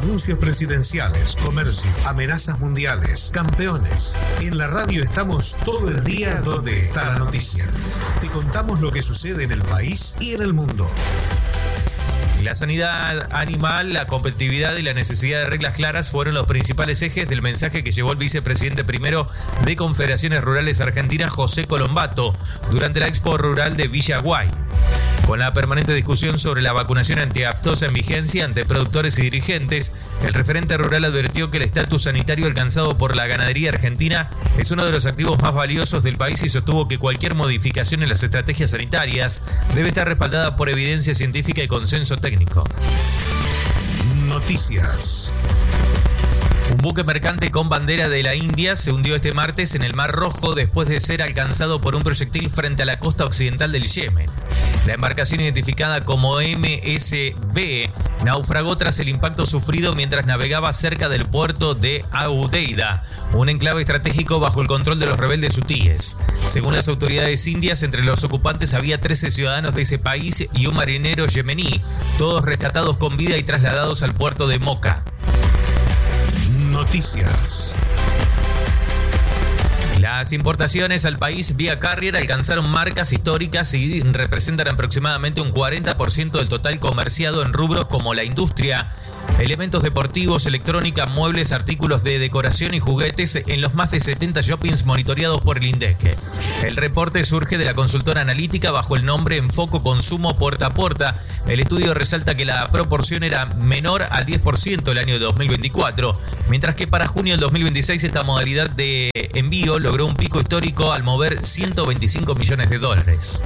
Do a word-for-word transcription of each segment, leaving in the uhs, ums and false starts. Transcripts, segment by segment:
Anuncios presidenciales, comercio, amenazas mundiales, campeones. En la radio estamos todo el día donde está la noticia. Te contamos lo que sucede en el país y en el mundo. La sanidad animal, la competitividad y la necesidad de reglas claras fueron los principales ejes del mensaje que llevó el vicepresidente primero de Confederaciones Rurales Argentinas, José Colombato, durante la Expo Rural de Villaguay. Con la permanente discusión sobre la vacunación antiaftosa en vigencia ante productores y dirigentes, el referente rural advirtió que el estatus sanitario alcanzado por la ganadería argentina es uno de los activos más valiosos del país y sostuvo que cualquier modificación en las estrategias sanitarias debe estar respaldada por evidencia científica y consenso técnico. Noticias. Un buque mercante con bandera de la India se hundió este martes en el Mar Rojo después de ser alcanzado por un proyectil frente a la costa occidental del Yemen. La embarcación, identificada como M S B, naufragó tras el impacto sufrido mientras navegaba cerca del puerto de Audeida, un enclave estratégico bajo el control de los rebeldes hutíes. Según las autoridades indias, entre los ocupantes había trece ciudadanos de ese país y un marinero yemení, todos rescatados con vida y trasladados al puerto de Moca. Noticias. Las importaciones al país vía carrier alcanzaron marcas históricas y representan aproximadamente un cuarenta por ciento del total comerciado en rubros como la industria, elementos deportivos, electrónica, muebles, artículos de decoración y juguetes en los más de setenta shoppings monitoreados por el INDEC. El reporte surge de la consultora analítica bajo el nombre Enfoco Consumo Puerta a Puerta. El estudio resalta que la proporción era menor al diez por ciento el año dos mil veinticuatro, mientras que para junio del dos mil veintiséis esta modalidad de envío logró un pico histórico al mover ciento veinticinco millones de dólares.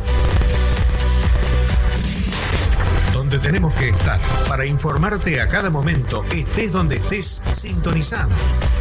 Donde tenemos que estar para informarte a cada momento, estés donde estés, sintonizando.